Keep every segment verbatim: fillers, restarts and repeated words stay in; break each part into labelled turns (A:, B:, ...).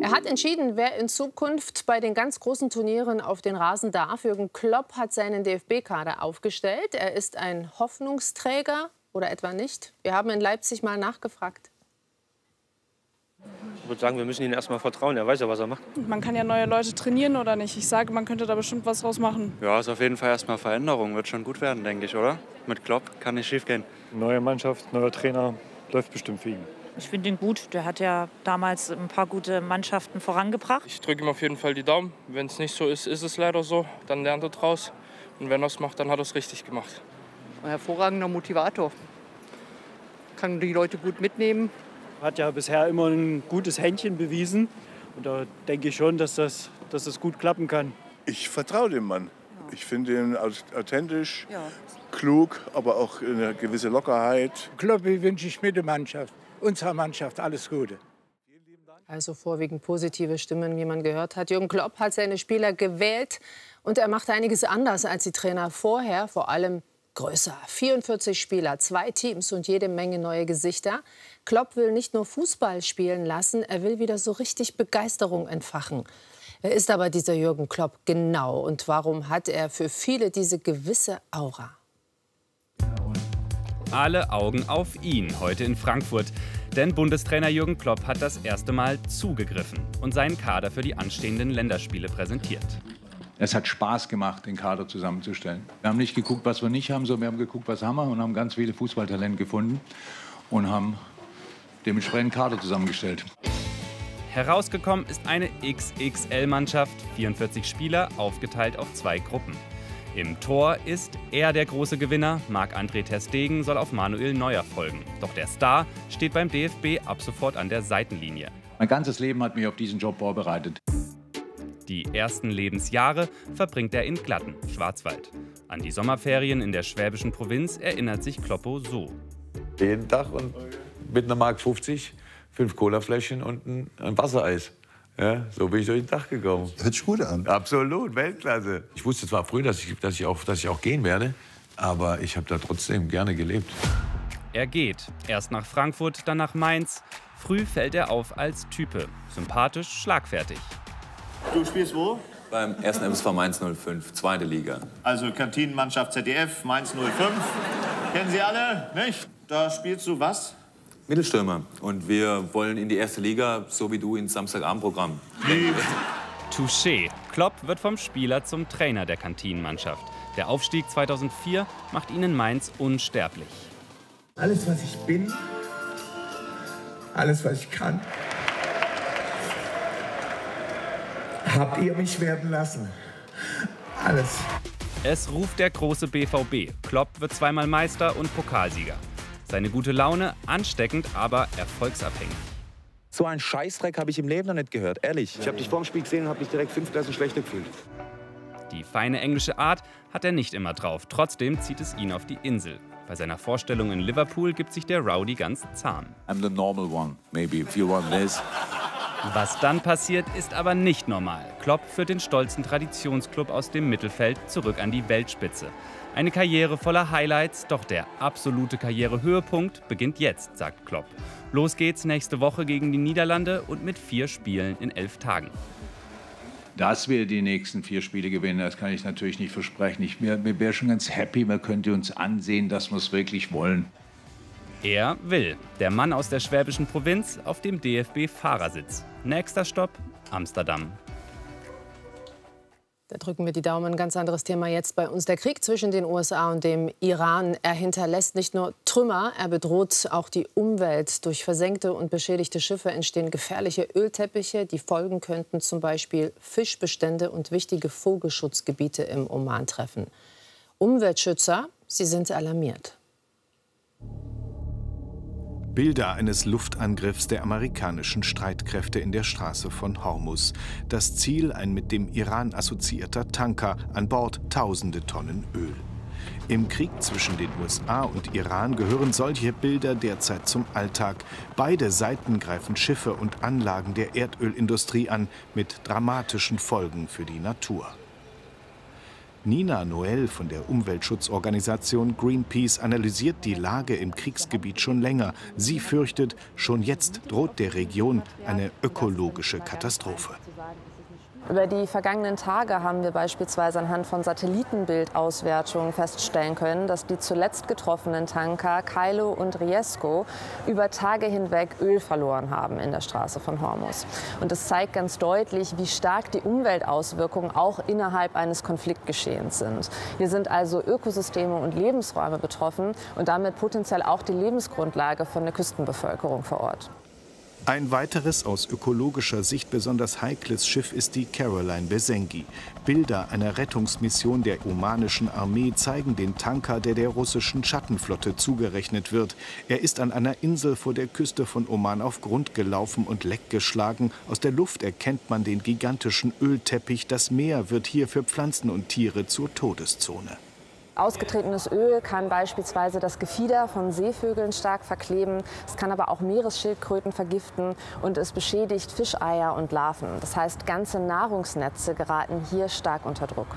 A: Er hat entschieden, wer in Zukunft bei den ganz großen Turnieren auf den Rasen darf. Jürgen Klopp hat seinen D F B-Kader aufgestellt. Er ist ein Hoffnungsträger oder etwa nicht? Wir haben in Leipzig mal nachgefragt.
B: Ich würde sagen, wir müssen ihm erst mal vertrauen. Er weiß ja, was er macht.
C: Man kann ja neue Leute trainieren oder nicht. Ich sage, man könnte da bestimmt was draus machen.
D: Ja, ist auf jeden Fall erst mal Veränderung. Wird schon gut werden, denke ich, oder? Mit Klopp kann nicht schief gehen.
E: Neue Mannschaft, neuer Trainer, läuft bestimmt für ihn.
F: Ich finde ihn gut. Der hat ja damals ein paar gute Mannschaften vorangebracht.
G: Ich drücke ihm auf jeden Fall die Daumen. Wenn es nicht so ist, ist es leider so. Dann lernt er draus. Und wenn er es macht, dann hat er es richtig gemacht.
H: Ein hervorragender Motivator. Kann die Leute gut mitnehmen.
E: Hat ja bisher immer ein gutes Händchen bewiesen. Und da denke ich schon, dass das, dass das gut klappen kann.
I: Ich vertraue dem Mann. Ja. Ich finde ihn authentisch,
H: ja.
I: klug, aber auch eine gewisse Lockerheit.
J: Klopp wünsche ich mit der Mannschaft, unserer Mannschaft alles Gute.
A: Also vorwiegend positive Stimmen, wie man gehört hat. Jürgen Klopp hat seine Spieler gewählt und er macht einiges anders als die Trainer vorher, vor allem größer. vierundvierzig Spieler, zwei Teams und jede Menge neue Gesichter. Klopp will nicht nur Fußball spielen lassen, er will wieder so richtig Begeisterung entfachen. Wer ist aber dieser Jürgen Klopp genau und warum hat er für viele diese gewisse Aura?
K: Alle Augen auf ihn heute in Frankfurt. Denn Bundestrainer Jürgen Klopp hat das erste Mal zugegriffen und seinen Kader für die anstehenden Länderspiele präsentiert.
L: Es hat Spaß gemacht, den Kader zusammenzustellen. Wir haben nicht geguckt, was wir nicht haben, sondern wir haben geguckt, was haben wir und haben ganz viele Fußballtalente gefunden und haben dementsprechend Kader zusammengestellt.
K: Herausgekommen ist eine X X L-Mannschaft, vierundvierzig Spieler, aufgeteilt auf zwei Gruppen. Im Tor ist er der große Gewinner, Marc-André ter Stegen soll auf Manuel Neuer folgen. Doch der Star steht beim D F B ab sofort an der Seitenlinie.
L: Mein ganzes Leben hat mich auf diesen Job vorbereitet.
K: Die ersten Lebensjahre verbringt er in Glatten, Schwarzwald. An die Sommerferien in der schwäbischen Provinz erinnert sich Kloppo so.
M: Jeden Tag und mit einer Mark fünfzig, fünf Colafläschchen und ein, ein Wassereis. Ja, so bin ich durch den Tag gekommen.
N: Hört sich gut an.
M: Absolut, Weltklasse. Ich wusste zwar früh, dass ich, dass ich, auch, dass ich auch gehen werde, aber ich habe da trotzdem gerne gelebt.
K: Er geht. Erst nach Frankfurt, dann nach Mainz. Früh fällt er auf als Type. Sympathisch, schlagfertig.
O: Du spielst wo?
P: Beim ersten M S V Mainz null fünf, zweite Liga.
O: Also Kantinenmannschaft Z D F, Mainz null fünf. Kennen Sie alle, nicht? Da spielst du was?
P: Mittelstürmer. Und wir wollen in die erste Liga, so wie du ins Samstagabendprogramm.
K: Touché. Klopp wird vom Spieler zum Trainer der Kantinenmannschaft. Der Aufstieg zweitausendvier macht ihn in Mainz unsterblich.
J: Alles, was ich bin, alles, was ich kann, habt ihr mich werden lassen. Alles.
K: Es ruft der große B V B. Klopp wird zweimal Meister und Pokalsieger. Seine gute Laune ansteckend, aber erfolgsabhängig.
Q: So einen Scheißdreck habe ich im Leben noch nicht gehört, ehrlich.
R: Ich habe dich vor dem Spiel gesehen und habe mich direkt fünf Klassen schlechter gefühlt.
K: Die feine englische Art hat er nicht immer drauf. Trotzdem zieht es ihn auf die Insel. Bei seiner Vorstellung in Liverpool gibt sich der Rowdy ganz zahm.
P: I'm the normal one, maybe, if you want this.
K: Was dann passiert, ist aber nicht normal. Klopp führt den stolzen Traditionsklub aus dem Mittelfeld zurück an die Weltspitze. Eine Karriere voller Highlights, doch der absolute Karrierehöhepunkt beginnt jetzt, sagt Klopp. Los geht's nächste Woche gegen die Niederlande und mit vier Spielen in elf Tagen.
L: Dass wir die nächsten vier Spiele gewinnen, das kann ich natürlich nicht versprechen. Ich wäre wär schon ganz happy, man könnte uns ansehen, dass wir es wirklich wollen.
K: Er will. Der Mann aus der schwäbischen Provinz auf dem D F B-Fahrersitz. Nächster Stopp, Amsterdam.
A: Da drücken wir die Daumen. Ein ganz anderes Thema jetzt bei uns. Der Krieg zwischen den U S A und dem Iran. Er hinterlässt nicht nur Trümmer, er bedroht auch die Umwelt. Durch versenkte und beschädigte Schiffe entstehen gefährliche Ölteppiche. Die Folgen könnten zum Beispiel Fischbestände und wichtige Vogelschutzgebiete im Oman treffen. Umweltschützer, sie sind alarmiert.
S: Bilder eines Luftangriffs der amerikanischen Streitkräfte in der Straße von Hormuz. Das Ziel ein mit dem Iran assoziierter Tanker, an Bord tausende Tonnen Öl. Im Krieg zwischen den U S A und Iran gehören solche Bilder derzeit zum Alltag. Beide Seiten greifen Schiffe und Anlagen der Erdölindustrie an, mit dramatischen Folgen für die Natur. Nina Noel von der Umweltschutzorganisation Greenpeace analysiert die Lage im Kriegsgebiet schon länger. Sie fürchtet, schon jetzt droht der Region eine ökologische Katastrophe.
N: Über die vergangenen Tage haben wir beispielsweise anhand von Satellitenbildauswertungen feststellen können, dass die zuletzt getroffenen Tanker Kylo und Riesco über Tage hinweg Öl verloren haben in der Straße von Hormuz. Und das zeigt ganz deutlich, wie stark die Umweltauswirkungen auch innerhalb eines Konfliktgeschehens sind. Hier sind also Ökosysteme und Lebensräume betroffen und damit potenziell auch die Lebensgrundlage von der Küstenbevölkerung vor Ort.
S: Ein weiteres aus ökologischer Sicht besonders heikles Schiff ist die Caroline Bersengi. Bilder einer Rettungsmission der omanischen Armee zeigen den Tanker, der der russischen Schattenflotte zugerechnet wird. Er ist an einer Insel vor der Küste von Oman auf Grund gelaufen und Leck geschlagen. Aus der Luft erkennt man den gigantischen Ölteppich. Das Meer wird hier für Pflanzen und Tiere zur Todeszone.
N: Ausgetretenes Öl kann beispielsweise das Gefieder von Seevögeln stark verkleben. Es kann aber auch Meeresschildkröten vergiften und es beschädigt Fischeier und Larven. Das heißt, ganze Nahrungsnetze geraten hier stark unter Druck.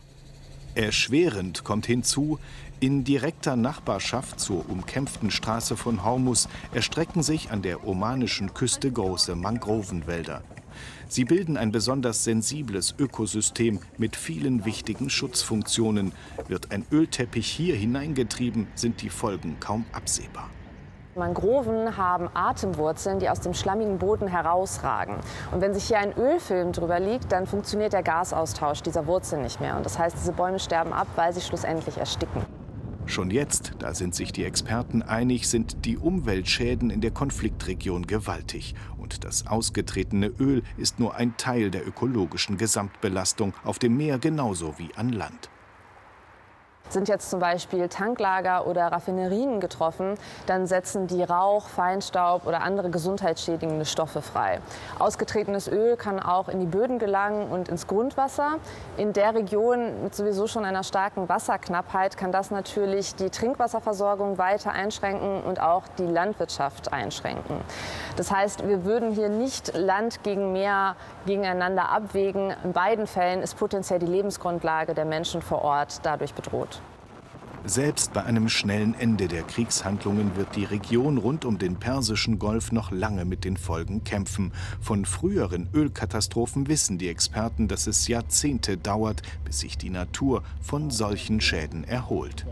S: Erschwerend kommt hinzu, in direkter Nachbarschaft zur umkämpften Straße von Hormuz erstrecken sich an der omanischen Küste große Mangrovenwälder. Sie bilden ein besonders sensibles Ökosystem mit vielen wichtigen Schutzfunktionen. Wird ein Ölteppich hier hineingetrieben, sind die Folgen kaum absehbar.
N: Mangroven haben Atemwurzeln, die aus dem schlammigen Boden herausragen. Und wenn sich hier ein Ölfilm drüber liegt, dann funktioniert der Gasaustausch dieser Wurzeln nicht mehr. Und das heißt, diese Bäume sterben ab, weil sie schlussendlich ersticken.
S: Schon jetzt, da sind sich die Experten einig, sind die Umweltschäden in der Konfliktregion gewaltig. Und das ausgetretene Öl ist nur ein Teil der ökologischen Gesamtbelastung, auf dem Meer genauso wie an Land.
N: Sind jetzt zum Beispiel Tanklager oder Raffinerien getroffen, dann setzen die Rauch, Feinstaub oder andere gesundheitsschädigende Stoffe frei. Ausgetretenes Öl kann auch in die Böden gelangen und ins Grundwasser. In der Region mit sowieso schon einer starken Wasserknappheit kann das natürlich die Trinkwasserversorgung weiter einschränken und auch die Landwirtschaft einschränken. Das heißt, wir würden hier nicht Land gegen Meer gegeneinander abwägen. In beiden Fällen ist potenziell die Lebensgrundlage der Menschen vor Ort dadurch bedroht.
S: Selbst bei einem schnellen Ende der Kriegshandlungen wird die Region rund um den Persischen Golf noch lange mit den Folgen kämpfen. Von früheren Ölkatastrophen wissen die Experten, dass es Jahrzehnte dauert, bis sich die Natur von solchen Schäden erholt.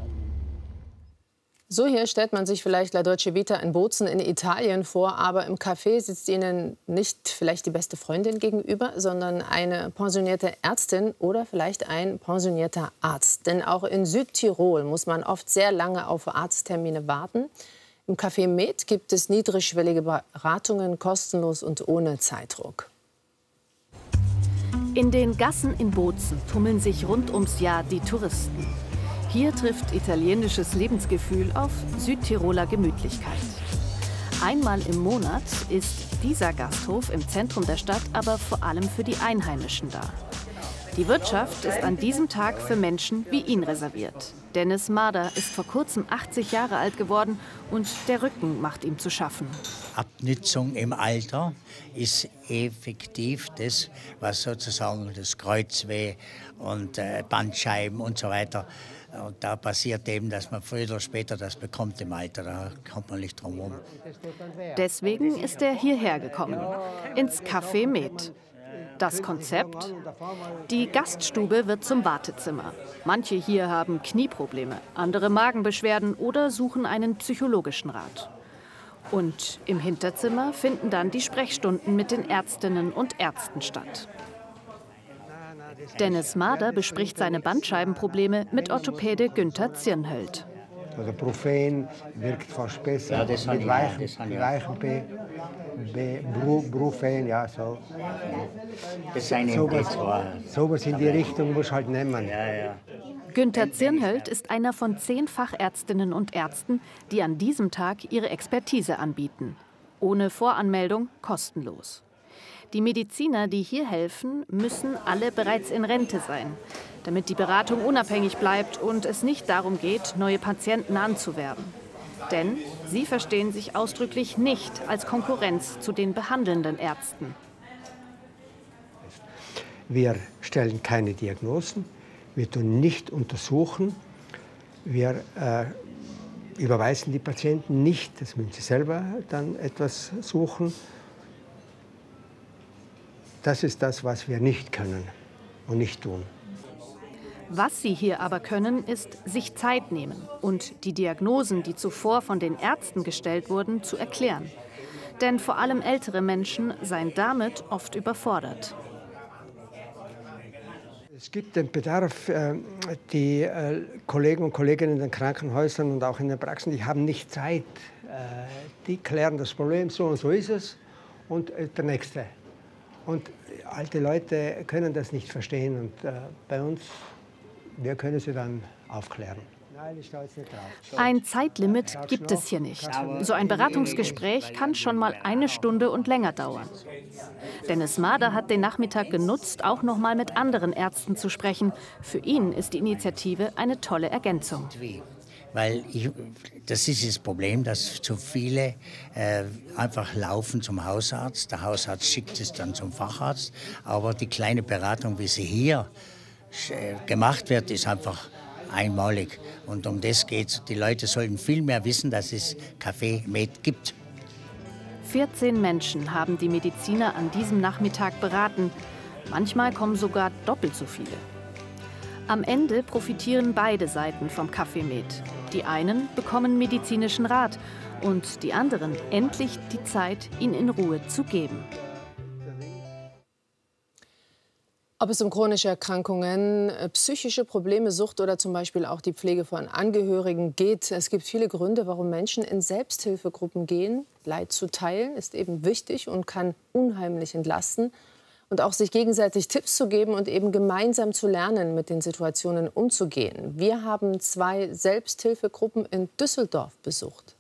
A: So hier stellt man sich vielleicht La Dolce Vita in Bozen in Italien vor, aber im Café sitzt Ihnen nicht vielleicht die beste Freundin gegenüber, sondern eine pensionierte Ärztin oder vielleicht ein pensionierter Arzt. Denn auch in Südtirol muss man oft sehr lange auf Arzttermine warten. Im Café Med gibt es niedrigschwellige Beratungen, kostenlos und ohne Zeitdruck.
T: In den Gassen in Bozen tummeln sich rund ums Jahr die Touristen. Hier trifft italienisches Lebensgefühl auf Südtiroler Gemütlichkeit. Einmal im Monat ist dieser Gasthof im Zentrum der Stadt aber vor allem für die Einheimischen da. Die Wirtschaft ist an diesem Tag für Menschen wie ihn reserviert. Dennis Marder ist vor kurzem achtzig Jahre alt geworden und der Rücken macht ihm zu schaffen.
U: Abnützung im Alter ist effektiv das, was sozusagen das Kreuzweh und äh, Bandscheiben und so weiter. Und da passiert eben, dass man früher oder später das bekommt im Alter. Da kommt man nicht drum herum.
T: Deswegen ist er hierher gekommen, ins Café Med. Das Konzept? Die Gaststube wird zum Wartezimmer. Manche hier haben Knieprobleme, andere Magenbeschwerden oder suchen einen psychologischen Rat. Und im Hinterzimmer finden dann die Sprechstunden mit den Ärztinnen und Ärzten statt. Dennis Marder bespricht seine Bandscheibenprobleme mit Orthopäde Günther Zirnhöld.
V: Also Brufen wirkt fast besser.
U: Ja, das
V: mit weichem, weichem B, B, Bru, Brufen, ja so.
U: Das ist eine
V: sowas, sowas in die Richtung muss halt nehmen.
U: Ja, ja.
T: Günther Zirnhöld ist einer von zehn Fachärztinnen und Ärzten, die an diesem Tag ihre Expertise anbieten. Ohne Voranmeldung, kostenlos. Die Mediziner, die hier helfen, müssen alle bereits in Rente sein, damit die Beratung unabhängig bleibt und es nicht darum geht, neue Patienten anzuwerben. Denn sie verstehen sich ausdrücklich nicht als Konkurrenz zu den behandelnden Ärzten.
V: Wir stellen keine Diagnosen, Wir tun nicht untersuchen. Wir äh, überweisen die Patienten nicht, das müssen sie selber dann etwas suchen. Das ist das, was wir nicht können und nicht tun.
T: Was sie hier aber können, ist sich Zeit nehmen und die Diagnosen, die zuvor von den Ärzten gestellt wurden, zu erklären. Denn vor allem ältere Menschen seien damit oft überfordert.
V: Es gibt den Bedarf, die Kollegen und Kolleginnen in den Krankenhäusern und auch in den Praxen, die haben nicht Zeit. Die klären das Problem, so und so ist es, und der Nächste. Und alte Leute können das nicht verstehen und bei uns, wir können sie dann aufklären.
T: Ein Zeitlimit gibt es hier nicht. So ein Beratungsgespräch kann schon mal eine Stunde und länger dauern. Dennis Mader hat den Nachmittag genutzt, auch noch mal mit anderen Ärzten zu sprechen. Für ihn ist die Initiative eine tolle Ergänzung.
U: Weil ich, das ist das Problem, dass zu viele äh, einfach laufen zum Hausarzt. Der Hausarzt schickt es dann zum Facharzt. Aber die kleine Beratung, wie sie hier äh, gemacht wird, ist einfach einmalig. Und um das geht es. Die Leute sollten viel mehr wissen, dass es Café Med gibt.
T: vierzehn Menschen haben die Mediziner an diesem Nachmittag beraten. Manchmal kommen sogar doppelt so viele. Am Ende profitieren beide Seiten vom Café Med. Die einen bekommen medizinischen Rat und die anderen endlich die Zeit, ihn in Ruhe zu geben.
A: Ob es um chronische Erkrankungen, psychische Probleme, Sucht oder zum Beispiel auch die Pflege von Angehörigen geht. Es gibt viele Gründe, warum Menschen in Selbsthilfegruppen gehen. Leid zu teilen ist eben wichtig und kann unheimlich entlasten. Und auch sich gegenseitig Tipps zu geben und eben gemeinsam zu lernen, mit den Situationen umzugehen. Wir haben zwei Selbsthilfegruppen in Düsseldorf besucht.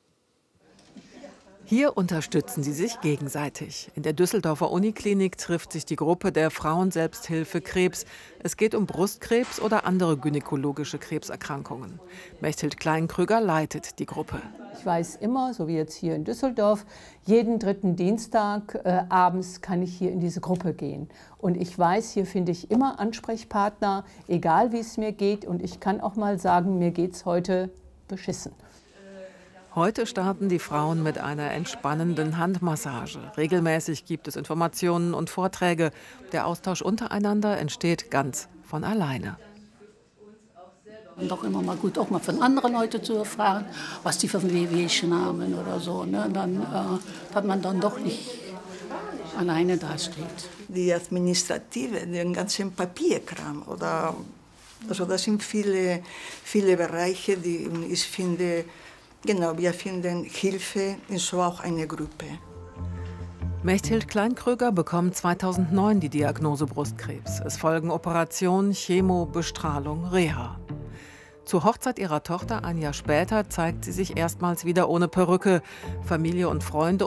B: Hier unterstützen sie sich gegenseitig. In der Düsseldorfer Uniklinik trifft sich die Gruppe der Frauenselbsthilfe Krebs. Es geht um Brustkrebs oder andere gynäkologische Krebserkrankungen. Mechthild Kleinkrüger leitet die Gruppe.
C: Ich weiß immer, so wie jetzt hier in Düsseldorf, jeden dritten Dienstag äh, abends kann ich hier in diese Gruppe gehen. Und ich weiß, hier finde ich immer Ansprechpartner, egal wie es mir geht. Und ich kann auch mal sagen, mir geht es heute beschissen.
B: Heute starten die Frauen mit einer entspannenden Handmassage. Regelmäßig gibt es Informationen und Vorträge. Der Austausch untereinander entsteht ganz von alleine.
W: Und auch immer mal gut, auch mal von anderen Leuten zu erfahren, was die für Wehwehchen haben oder so. Ne? Dann äh, hat man dann doch nicht alleine dasteht.
X: Die Administrative, den ganzen Papierkram. Oder, also das sind viele, viele Bereiche, die ich finde, genau, wir finden Hilfe in so auch eine Gruppe.
B: Mechthild Kleinkrüger bekommt zweitausendneun die Diagnose Brustkrebs. Es folgen Operationen, Chemo, Bestrahlung, Reha. Zur Hochzeit ihrer Tochter ein Jahr später zeigt sie sich erstmals wieder ohne Perücke. Familie und Freunde